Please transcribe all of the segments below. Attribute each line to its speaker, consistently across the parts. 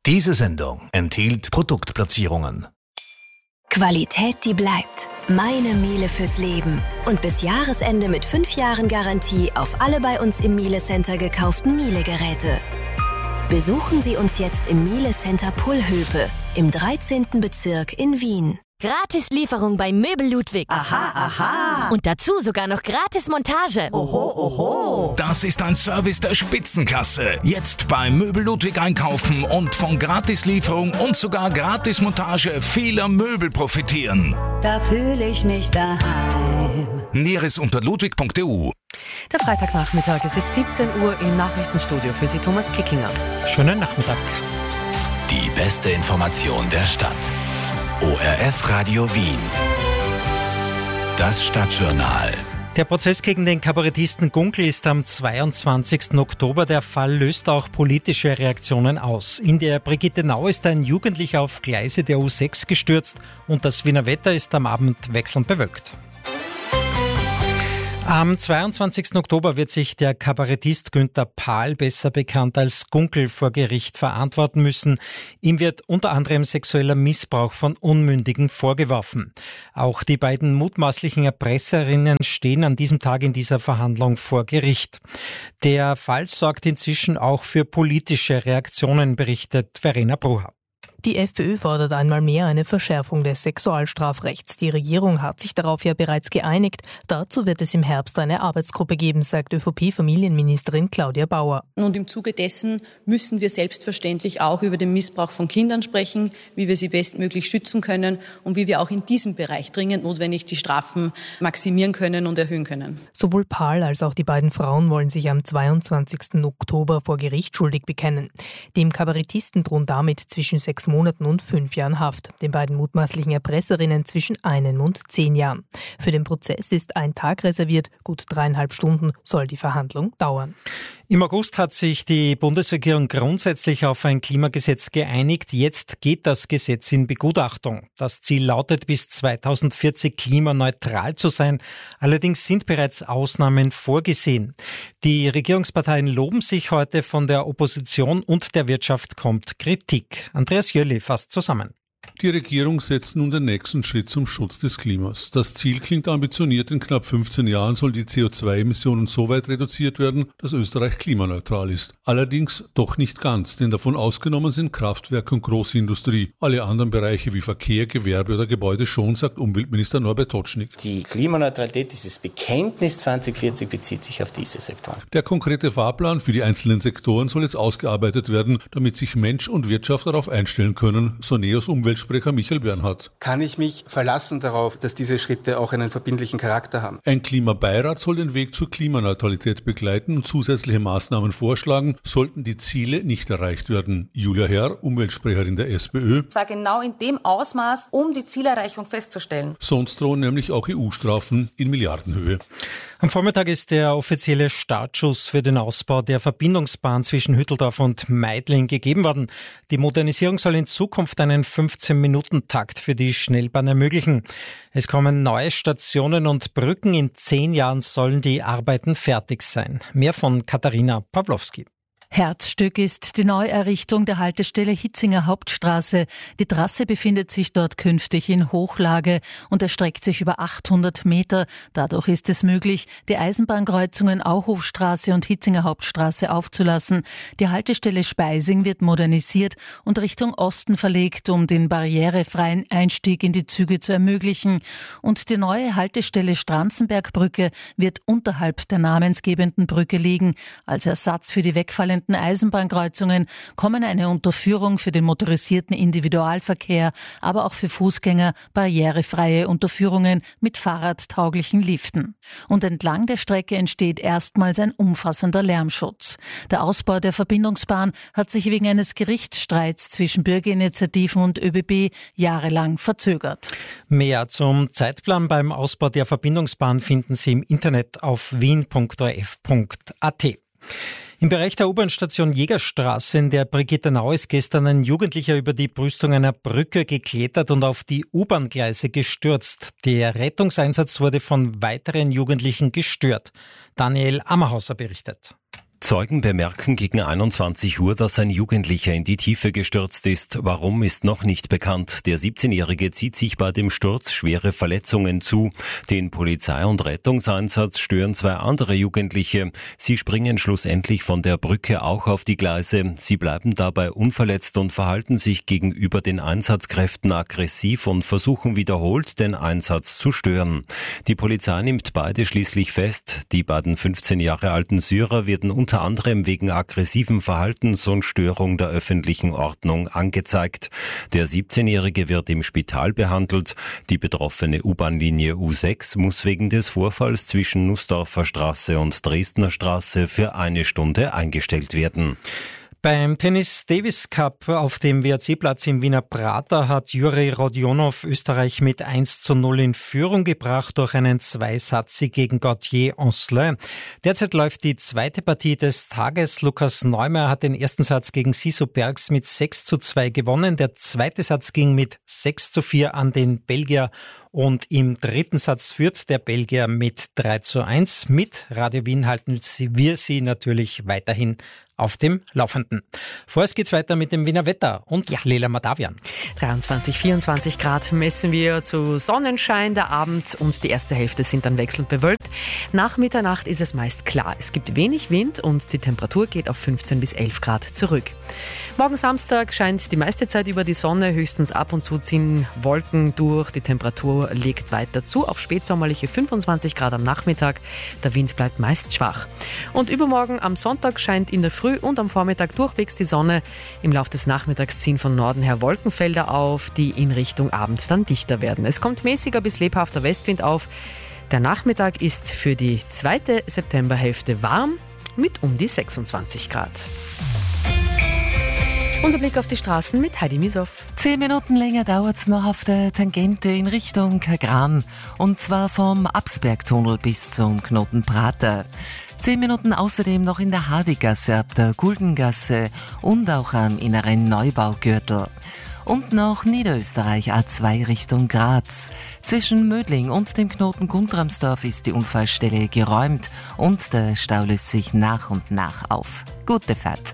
Speaker 1: Diese Sendung enthielt Produktplatzierungen.
Speaker 2: Qualität, die bleibt. Meine Miele fürs Leben. Und bis Jahresende mit 5 Jahren Garantie auf alle bei uns im Miele Center gekauften Miele-Geräte. Besuchen Sie uns jetzt im Miele Center Pullhöpe im 13. Bezirk in Wien.
Speaker 3: Gratis-Lieferung bei Möbel Ludwig.
Speaker 4: Aha, aha.
Speaker 3: Und dazu sogar noch Gratis-Montage.
Speaker 4: Oho, oho.
Speaker 1: Das ist ein Service der Spitzenklasse. Jetzt bei Möbel Ludwig einkaufen und von Gratislieferung und sogar Gratismontage vieler Möbel profitieren.
Speaker 4: Da fühle ich mich daheim.
Speaker 1: Näheres unter ludwig.eu.
Speaker 5: Der Freitagnachmittag, es ist 17 Uhr im Nachrichtenstudio. Für Sie Thomas Kickinger. Schönen Nachmittag.
Speaker 6: Die beste Information der Stadt. ORF Radio Wien. Das Stadtjournal.
Speaker 5: Der Prozess gegen den Kabarettisten Gunkel ist am 22. Oktober. Der Fall löst auch politische Reaktionen aus. In der Brigittenau ist ein Jugendlicher auf Gleise der U6 gestürzt und das Wiener Wetter ist am Abend wechselnd bewölkt. Am 22. Oktober wird sich der Kabarettist Günther Pahl, besser bekannt als Gunkel, vor Gericht verantworten müssen. Ihm wird unter anderem sexueller Missbrauch von Unmündigen vorgeworfen. Auch die beiden mutmaßlichen Erpresserinnen stehen an diesem Tag in dieser Verhandlung vor Gericht. Der Fall sorgt inzwischen auch für politische Reaktionen, berichtet Verena Brucher.
Speaker 7: Die FPÖ fordert einmal mehr eine Verschärfung des Sexualstrafrechts. Die Regierung hat sich darauf ja bereits geeinigt. Dazu wird es im Herbst eine Arbeitsgruppe geben, sagt ÖVP-Familienministerin Claudia Bauer.
Speaker 8: Und im Zuge dessen müssen wir selbstverständlich auch über den Missbrauch von Kindern sprechen, wie wir sie bestmöglich schützen können und wie wir auch in diesem Bereich dringend notwendig die Strafen maximieren können und erhöhen können.
Speaker 7: Sowohl Pahl als auch die beiden Frauen wollen sich am 22. Oktober vor Gericht schuldig bekennen. Dem Kabarettisten drohen damit zwischen 6 Monaten und 5 Jahren Haft. Den beiden mutmaßlichen Erpresserinnen zwischen 1 und 10 Jahren. Für den Prozess ist ein Tag reserviert. Gut 3,5 Stunden soll die Verhandlung dauern.
Speaker 5: Im August hat sich die Bundesregierung grundsätzlich auf ein Klimagesetz geeinigt. Jetzt geht das Gesetz in Begutachtung. Das Ziel lautet, bis 2040 klimaneutral zu sein. Allerdings sind bereits Ausnahmen vorgesehen. Die Regierungsparteien loben sich heute, von der Opposition und der Wirtschaft kommt Kritik. Andreas Jölle fasst zusammen.
Speaker 9: Die Regierung setzt nun den nächsten Schritt zum Schutz des Klimas. Das Ziel klingt ambitioniert. In knapp 15 Jahren soll die CO2-Emissionen so weit reduziert werden, dass Österreich klimaneutral ist. Allerdings doch nicht ganz, denn davon ausgenommen sind Kraftwerke und Großindustrie. Alle anderen Bereiche wie Verkehr, Gewerbe oder Gebäude schon, sagt Umweltminister Norbert Totschnig.
Speaker 10: Die Klimaneutralität, dieses Bekenntnis 2040 bezieht sich auf diese Sektoren.
Speaker 9: Der konkrete Fahrplan für die einzelnen Sektoren soll jetzt ausgearbeitet werden, damit sich Mensch und Wirtschaft darauf einstellen können, so NEOS Umweltsprecher Michael Bernhardt.
Speaker 11: Kann ich mich verlassen darauf, dass diese Schritte auch einen verbindlichen Charakter haben?
Speaker 9: Ein Klimabeirat soll den Weg zur Klimaneutralität begleiten und zusätzliche Maßnahmen vorschlagen, sollten die Ziele nicht erreicht werden. Julia Herr, Umweltsprecherin der SPÖ.
Speaker 12: Zwar genau in dem Ausmaß, um die Zielerreichung festzustellen.
Speaker 9: Sonst drohen nämlich auch EU-Strafen in Milliardenhöhe.
Speaker 5: Am Vormittag ist der offizielle Startschuss für den Ausbau der Verbindungsbahn zwischen Hütteldorf und Meidling gegeben worden. Die Modernisierung soll in Zukunft einen 15-Minuten-Takt für die Schnellbahn ermöglichen. Es kommen neue Stationen und Brücken. In 10 Jahren sollen die Arbeiten fertig sein. Mehr von Katharina Pawlowski.
Speaker 13: Herzstück ist die Neuerrichtung der Haltestelle Hitzinger Hauptstraße. Die Trasse befindet sich dort künftig in Hochlage und erstreckt sich über 800 Meter. Dadurch ist es möglich, die Eisenbahnkreuzungen Auhofstraße und Hitzinger Hauptstraße aufzulassen. Die Haltestelle Speising wird modernisiert und Richtung Osten verlegt, um den barrierefreien Einstieg in die Züge zu ermöglichen. Und die neue Haltestelle Stranzenbergbrücke wird unterhalb der namensgebenden Brücke liegen. Als Ersatz für die wegfallenden Eisenbahnkreuzungen kommen eine Unterführung für den motorisierten Individualverkehr, aber auch für Fußgänger barrierefreie Unterführungen mit fahrradtauglichen Liften. Und entlang der Strecke entsteht erstmals ein umfassender Lärmschutz. Der Ausbau der Verbindungsbahn hat sich wegen eines Gerichtsstreits zwischen Bürgerinitiativen und ÖBB jahrelang verzögert.
Speaker 5: Mehr zum Zeitplan beim Ausbau der Verbindungsbahn finden Sie im Internet auf wien.orf.at. Im Bereich der U-Bahn-Station Jägerstraße in der Brigittenau ist gestern ein Jugendlicher über die Brüstung einer Brücke geklettert und auf die U-Bahn-Gleise gestürzt. Der Rettungseinsatz wurde von weiteren Jugendlichen gestört. Daniel Ammerhauser berichtet.
Speaker 14: Zeugen bemerken gegen 21 Uhr, dass ein Jugendlicher in die Tiefe gestürzt ist. Warum, ist noch nicht bekannt. Der 17-Jährige zieht sich bei dem Sturz schwere Verletzungen zu. Den Polizei- und Rettungseinsatz stören 2 andere Jugendliche. Sie springen schlussendlich von der Brücke auch auf die Gleise. Sie bleiben dabei unverletzt und verhalten sich gegenüber den Einsatzkräften aggressiv und versuchen wiederholt, den Einsatz zu stören. Die Polizei nimmt beide schließlich fest. Die beiden 15 Jahre alten Syrer werden unter anderem wegen aggressiven Verhaltens und Störung der öffentlichen Ordnung angezeigt. Der 17-Jährige wird im Spital behandelt. Die betroffene U-Bahn-Linie U6 muss wegen des Vorfalls zwischen Nussdorfer Straße und Dresdner Straße für 1 Stunde eingestellt werden.
Speaker 5: Beim Tennis Davis Cup auf dem WRC-Platz im Wiener Prater hat Juri Rodionov Österreich mit 1:0 in Führung gebracht durch einen 2-Satz-Sieg gegen Gauthier Ancelin. Derzeit läuft die zweite Partie des Tages. Lukas Neumeier hat den ersten Satz gegen Siso Bergs mit 6:2 gewonnen. Der zweite Satz ging mit 6:4 an den Belgier. Und im dritten Satz führt der Belgier mit 3:1. Mit Radio Wien halten wir Sie natürlich weiterhin auf dem Laufenden. Vorerst geht's weiter mit dem Wiener Wetter und Leila Madavian.
Speaker 15: 23, 24 Grad messen wir zu Sonnenschein. Der Abend und die erste Hälfte sind dann wechselnd bewölkt. Nach Mitternacht ist es meist klar. Es gibt wenig Wind und die Temperatur geht auf 15 bis 11 Grad zurück. Morgen Samstag scheint die meiste Zeit über die Sonne, höchstens ab und zu ziehen Wolken durch. Die Temperatur legt weiter zu auf spätsommerliche 25 Grad am Nachmittag. Der Wind bleibt meist schwach. Und übermorgen am Sonntag scheint in der Früh und am Vormittag durchwegs die Sonne. Im Laufe des Nachmittags ziehen von Norden her Wolkenfelder auf, die in Richtung Abend dann dichter werden. Es kommt mäßiger bis lebhafter Westwind auf. Der Nachmittag ist für die zweite Septemberhälfte warm mit um die 26 Grad. Unser Blick auf die Straßen mit Heidi Misow.
Speaker 16: 10 Minuten länger dauert es noch auf der Tangente in Richtung Kagran. Und zwar vom Absbergtunnel bis zum Knoten Prater. 10 Minuten außerdem noch in der Hardigasse ab der Guldengasse und auch am inneren Neubaugürtel. Und noch Niederösterreich A2 Richtung Graz. Zwischen Mödling und dem Knoten Guntramsdorf ist die Unfallstelle geräumt und der Stau löst sich nach und nach auf. Gute Fahrt.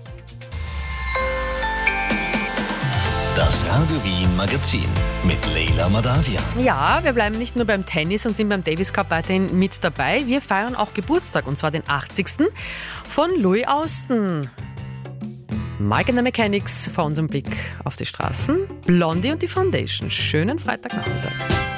Speaker 6: Das Radio Wien Magazin mit Leila Madavian.
Speaker 15: Ja, wir bleiben nicht nur beim Tennis und sind beim Davis Cup weiterhin mit dabei. Wir feiern auch Geburtstag, und zwar den 80. von Louis Austin. Mike and the Mechanics vor unserem Blick auf die Straßen. Blondie und die Foundation. Schönen Freitagnachmittag.